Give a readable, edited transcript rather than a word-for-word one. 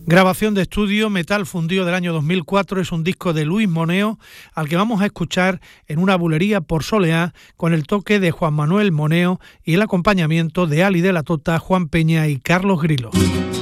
Grabación de estudio, Metal Fundido del año 2004, es un disco de Luis Moneo al que vamos a escuchar en una bulería por Soleá con el toque de Juan Manuel Moneo y el acompañamiento de Ali de la Tota, Juan Peña y Carlos Grilo.